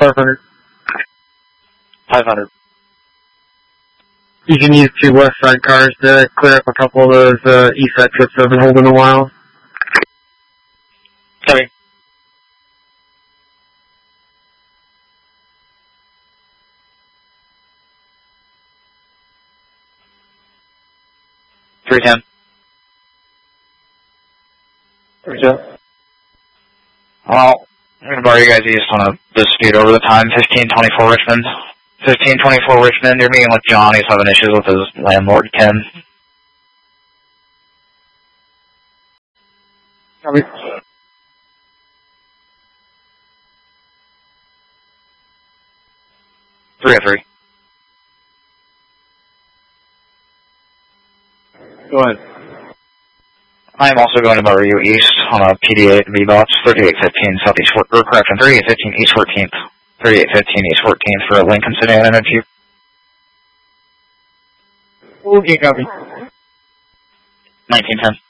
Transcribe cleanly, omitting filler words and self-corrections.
500. 500. You can use 2 west side cars to clear up a couple of those east side trips that have been holding a while. Copy. $310. Well, I'm going to borrow you guys east on the speed over the time. 1524 Richmond. 1524 Richmond, you're meeting with John. He's having issues with his landlord, Ken. Copy. $303. Go ahead. I'm also going to borrow you east on a PDA V-Box, 3815 Southeast, or correction, 3815 East 14th. 3815 East 14th for a Lincoln sedan and a Jeep. Okay, copy. 1910.